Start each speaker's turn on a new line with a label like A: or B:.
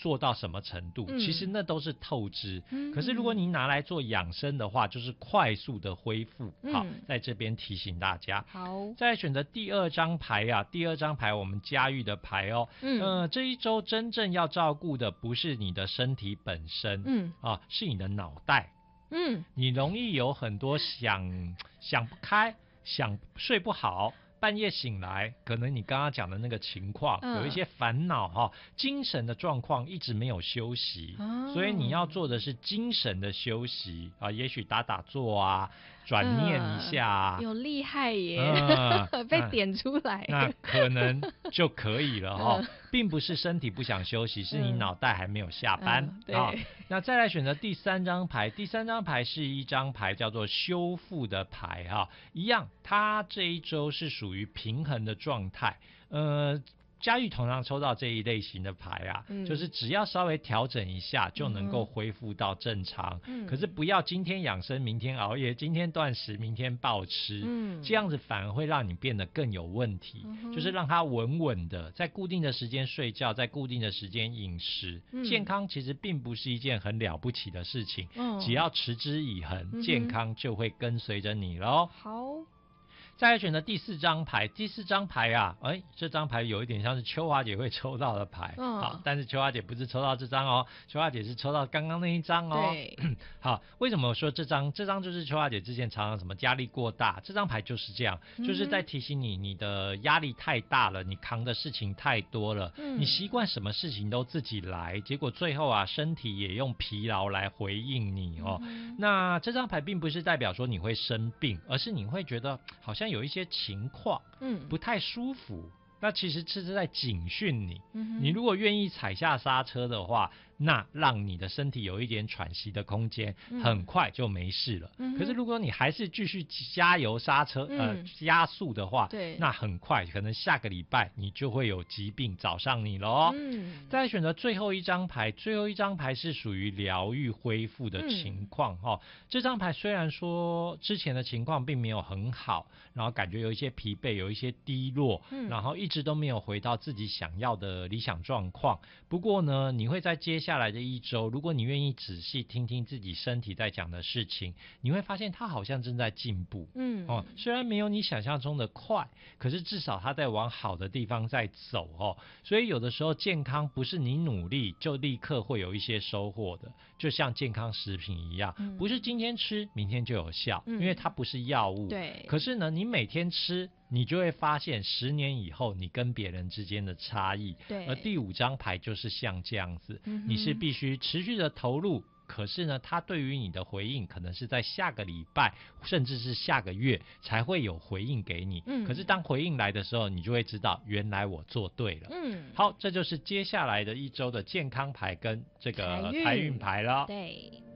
A: 做到什么程度，其实那都是透支。可是如果你拿来做养生的话，就是快速的恢复。好，在这边提醒大家。
B: 好，
A: 再来选择第二张牌啊，第二张牌我们家玉的牌哦。这一周真正要照顾的不是你的身体本身，是你的脑袋。你容易有很多想不开，睡不好。半夜醒来，可能你刚刚讲的那个情况，有一些烦恼精神的状况一直没有休息，所以你要做的是精神的休息啊，也许打坐啊，转念一下啊，
B: 有厉害耶，被点出来，
A: 那可能就可以了并不是身体不想休息，是你脑袋还没有下班那再来选择第三张牌，第三张牌是一张牌叫做修复的牌一样，它这一周是属于平衡的状态。嘉玉通常抽到这一类型的牌啊，就是只要稍微调整一下就能够恢复到正常。可是不要今天养生，明天熬夜，今天断食，明天暴吃，这样子反而会让你变得更有问题。就是让它稳稳的，在固定的时间睡觉，在固定的时间饮食。健康其实并不是一件很了不起的事情，只要持之以恒，健康就会跟随着你咯。
B: 好。
A: 再来选择第四张牌，第四张牌啊，这张牌有一点像是秋华姐会抽到的牌，好，但是秋华姐不是抽到这张哦，秋华姐是抽到刚刚那一张哦。
B: 对，
A: 好，为什么我说这张就是秋华姐之前常常什么压力过大，这张牌就是这样，就是在提醒你，你的压力太大了，你扛的事情太多了，你习惯什么事情都自己来，结果最后啊，身体也用疲劳来回应你哦。那这张牌并不是代表说你会生病，而是你会觉得好像有一些情况不太舒服，那其实是在警讯你，你如果愿意踩下刹车的话，那让你的身体有一点喘息的空间，很快就没事了。可是如果你还是继续加油刹车，加速的话，那很快可能下个礼拜你就会有疾病找上你了再来选择最后一张牌，最后一张牌是属于疗愈恢复的情况这张牌虽然说之前的情况并没有很好，然后感觉有一些疲惫，有一些低落，然后一直都没有回到自己想要的理想状况。不过呢，你会在接下来的一周，如果你愿意仔细听听自己身体在讲的事情，你会发现它好像正在进步。虽然没有你想象中的快，可是至少它在往好的地方在走所以有的时候健康不是你努力就立刻会有一些收获的，就像健康食品一样，不是今天吃明天就有效，因为它不是药物。
B: 对。
A: 可是呢，你每天吃，你就会发现10年以后你跟别人之间的差异。
B: 对。
A: 而第5张牌就是像这样子，你是必须持续的投入，可是呢，它对于你的回应可能是在下个礼拜甚至是下个月才会有回应给你。可是当回应来的时候，你就会知道原来我做对了。好，这就是接下来的一周的健康牌跟这个财运牌了。
B: 对。